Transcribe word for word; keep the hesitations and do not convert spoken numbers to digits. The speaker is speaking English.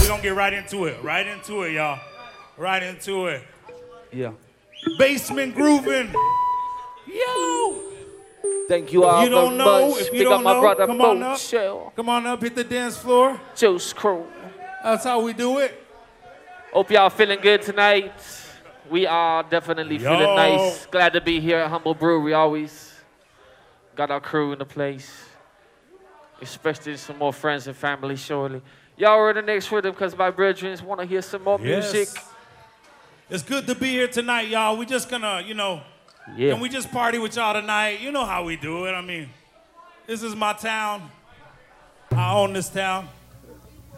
we're gonna get right into it. Right into it, y'all. Right into it. Yeah. Basement grooving. Yo. Thank you all If you don't very know, much. if you Pick don't up my know, brother come on up. Shell. Come on up, hit the dance floor. Juice Crew. That's how we do it. Hope y'all feeling good tonight. We are definitely Yo. feeling nice. Glad to be here at Humble Brewery. Always got our crew in the place. Especially some more friends and family, surely. Y'all are in the next rhythm because my brethren want to hear some more Yes. music. It's good to be here tonight, y'all. We just gonna, you know, Yeah. can we just party with y'all tonight? You know how we do it. I mean, this is my town. I own this town.